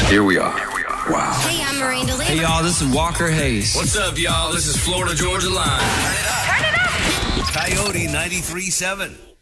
Here we are. Wow. Hey, I'm Miranda Lee. Hey, y'all, this is Walker Hayes. What's up, y'all? This is Florida Georgia Line. Turn it up. Coyote 93.7.